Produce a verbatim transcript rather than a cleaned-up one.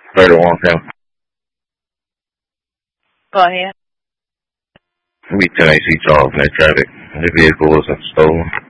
thirty one County. Go ahead. We ten A C charge in that traffic. The vehicle wasn't stolen.